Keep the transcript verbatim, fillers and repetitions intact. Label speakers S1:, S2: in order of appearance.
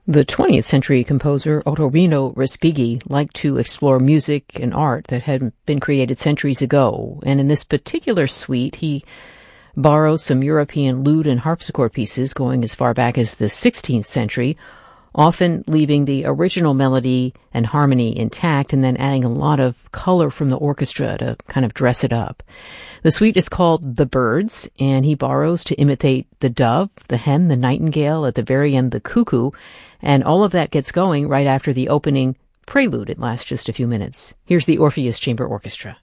S1: The twentieth century composer Ottorino Respighi liked to explore music and art that had been created centuries ago, and in this particular suite he borrows some European lute and harpsichord pieces going as far back as the sixteenth century, often leaving the original melody and harmony intact and then adding a lot of color from the orchestra to kind of dress it up. The suite is called The Birds, and he borrows to imitate the dove, the hen, the nightingale, at the very end the cuckoo, and all of that gets going right after the opening prelude. It lasts just a few minutes. Here's the Orpheus Chamber Orchestra.